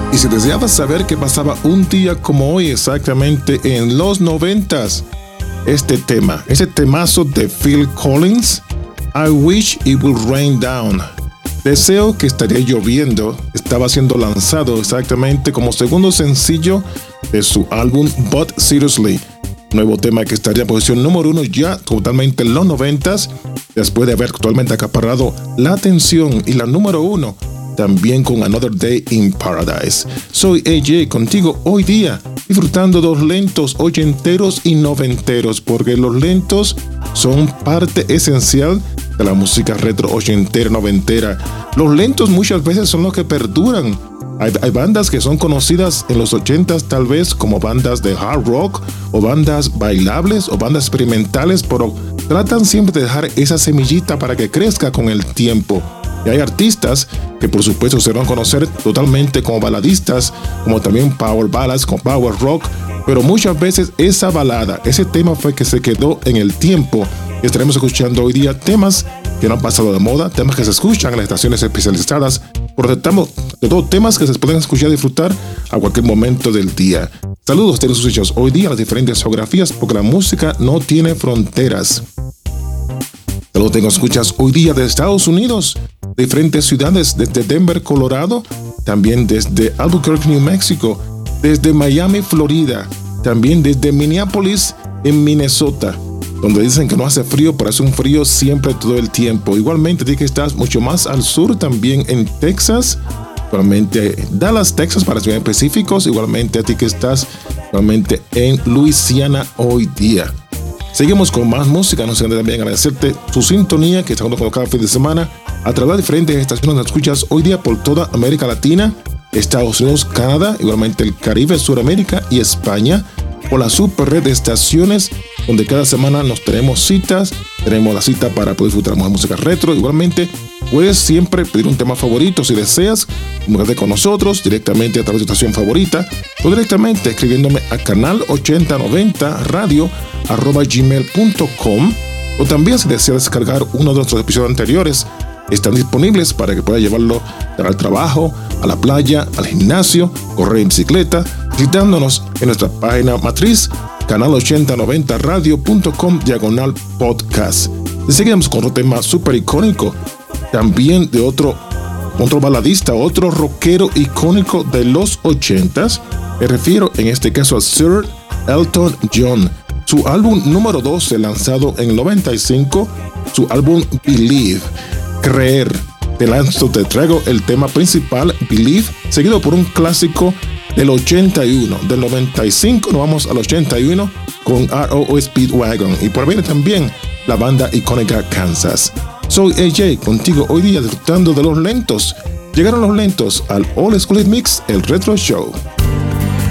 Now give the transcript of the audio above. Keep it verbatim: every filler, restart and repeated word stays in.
Y si deseabas saber qué pasaba un día como hoy exactamente en los noventas, este tema, ese temazo de Phil Collins, I Wish It Would Rain Down. Deseo que estaría lloviendo, estaba siendo lanzado exactamente como segundo sencillo de su álbum But Seriously, nuevo tema que estaría en posición número uno ya totalmente en los noventas, después de haber actualmente acaparado la atención y la número uno también con Another Day in Paradise. Soy A J contigo hoy día, disfrutando de los lentos ochenteros y noventeros, porque los lentos son parte esencial de la música retro ochentera, noventera. Los lentos muchas veces son los que perduran. Hay, hay bandas que son conocidas en los ochentas tal vez como bandas de hard rock o bandas bailables o bandas experimentales, pero tratan siempre de dejar esa semillita para que crezca con el tiempo. Y hay artistas que por supuesto se van a conocer totalmente como baladistas, como también power ballads, como power rock, pero muchas veces esa balada, ese tema fue que se quedó en el tiempo. Y estaremos escuchando hoy día temas que no han pasado de moda, temas que se escuchan en las estaciones especializadas, pero tratamos de todos temas que se pueden escuchar y disfrutar a cualquier momento del día. Saludos, tenemos sus hechos hoy día a las diferentes geografías, porque la música no tiene fronteras. Saludos, tengo escuchas hoy día de Estados Unidos, de diferentes ciudades, desde Denver, Colorado, también desde Albuquerque, New Mexico, desde Miami, Florida, también desde Minneapolis, en Minnesota, donde dicen que no hace frío, pero hace un frío siempre todo el tiempo. Igualmente, di que estás mucho más al sur, también en Texas, igualmente Dallas, Texas, para ser específicos, igualmente a ti que estás igualmente en Luisiana hoy día. Seguimos con más música, no sé también agradecerte tu sintonía que estamos con cada fin de semana a través de diferentes estaciones de escuchas hoy día por toda América Latina, Estados Unidos, Canadá, igualmente el Caribe, Suramérica y España, por la super red de estaciones donde cada semana nos tenemos citas, tenemos la cita para poder disfrutar más música retro. Igualmente puedes siempre pedir un tema favorito si deseas, comunicarte con nosotros directamente a través de tu estación favorita o directamente escribiéndome a canal ochenta noventa radio arroba gmail punto com, o también si deseas descargar uno de nuestros episodios anteriores, están disponibles para que puedas llevarlo al trabajo, a la playa, al gimnasio, correr en bicicleta, visitándonos en nuestra página matriz canal ochenta noventa radio punto com diagonal podcast. Y seguimos con otro tema súper icónico, también de otro, otro baladista, otro rockero icónico de los ochentas. Me refiero en este caso a Sir Elton John. Su álbum número doce, lanzado en el noventa y cinco, su álbum Believe, Creer. Te lanzo, te traigo el tema principal, Believe, seguido por un clásico del ochenta y uno. Del noventa y cinco nos vamos al ochenta y uno con R O O Speedwagon. Y por viene también la banda icónica Kansas. Soy A J contigo hoy día disfrutando de los lentos. Llegaron los lentos al All School Mix, el Retro Show.